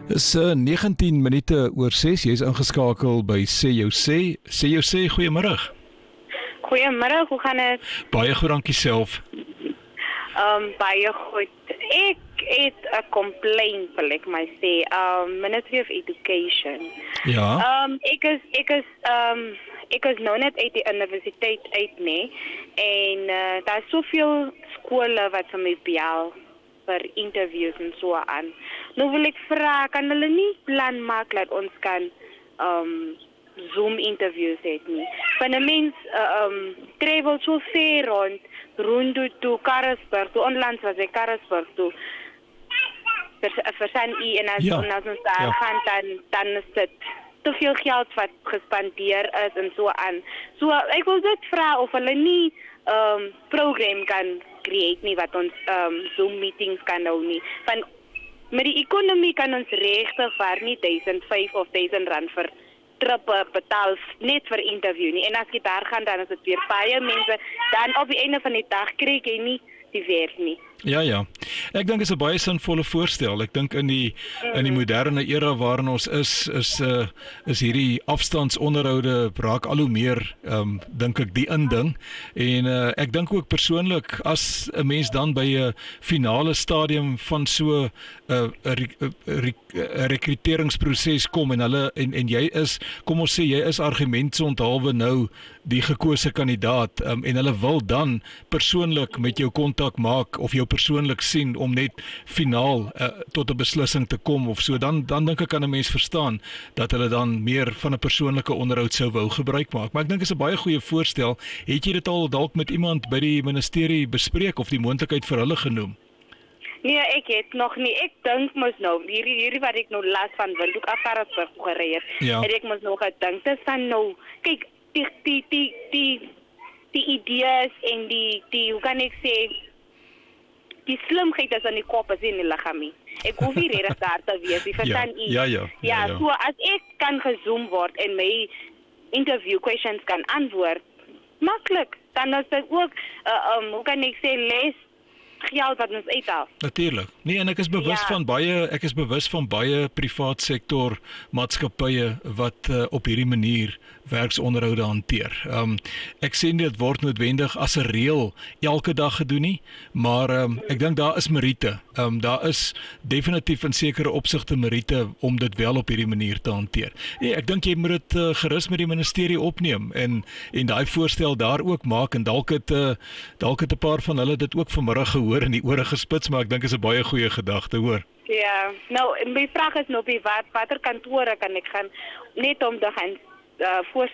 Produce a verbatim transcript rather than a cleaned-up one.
Is uh, negentien minute oor ses, jy is ingeskakel by Sê Jou Sê. Sê Jou Sê, goeiemôre. Goeiemôre, hoe gaan dit? Baie goed, dankie self. Um, baie goed. Ek het 'n complaint, wil ek my sê, um, Ministry of Education. Ja. Um, ek is, ek is, um, ek is nou net uit die universiteit uit, nee, en uh, daar is soveel skole wat vir my bel vir interviews en so aan. Nou wil ek vra, kan hulle nie plan maak dat ons kan um, Zoom interviews het nie? Van 'n mens uh, um, travel so ver rond, Rundu toe Karasburg, toe onlangs was ek Karasburg toe, vir, vir San I, en as, Ja. en as ons daar Ja. gaan, dan, dan is dit te veel geld wat gespandeer is en so aan. So ek wil dit vra of hulle nie um, program kan create nie wat ons um, Zoom meetings kan hou nie. Van met die ekonomie kan ons regtig vir nie duisend vyf of duisend rand vir trippe betaal net vir interview nie. En as jy daar gaan, dan is dit weer baie mense. Dan op die einde van die dag kry jy nie die werk nie. Ja, ja. Ek dink dit is 'n baie sinvolle voorstel. Ek dink in die in die moderne era waarin ons is, is uh, is hierdie afstandsonderhoude raak al hoe meer, um, dink ek, die inding. En uh, ek dink ook persoonlik, as 'n mens dan by 'n finale stadium van so 'n uh, 'n rekruteringsproses kom en hulle en en jy is, kom ons sê jy is argumentsonthaalwe nou die gekose kandidaat, um, en hulle wil dan persoonlik met jou kontak maak of jou persoonlik sien om net finaal uh, tot 'n beslissing te kom of so, dan dan dink ek kan 'n mens verstaan dat hulle dan meer van 'n persoonlike onderhoud sou wou gebruik maak. Maar ek dink dit is 'n baie goeie voorstel. Het jy dit al dalk met iemand by die ministerie bespreek of die moontlikheid vir hulle genoem? Nee, ek het nog nie. Ek dink mos nou, hierdie hierdie wat ek nou las van Windhoek af Karasburg gery het, Ja. het ek mos nog gedink, dit van nou, kyk, die die die die die idees en die die hoe kan ek sê, die slimheid is in die kop, is in die liggaam. Ek hoef nie regtig daar te wees, die verstaan u. Ja, ja, ja, Ja, ja. so as ek kan gezoom word en my interview questions kan antwoord, maklik, dan is dit ook, uh, um, hoe kan ek sê, les geld wat ons uithaal. Natuurlik. Nee, en ek is bewus Ja. van baie ek is bewus van baie privaat sektor maatskappye wat uh, op hierdie manier werksonderhoude hanteer. Um ek sê nie dit word noodwendig as 'n reël elke dag gedoen nie, maar um, ek dink daar is meriete. Um daar is definitief in sekere opsigte meriete om dit wel op hierdie manier te hanteer. Nee, ek dink jy moet dit uh, gerus met die ministerie opneem en en daai voorstel daar ook maak, en dalk het uh, dalk het 'n paar van hulle dit ook vanmiddag gehoor en die ore gespits, maar ek dink is 'n baie goeie gedagte, hoor. Ja, nou, my vraag is nou, by wat watter kantore kan ek gaan, net om te gaan uh, voor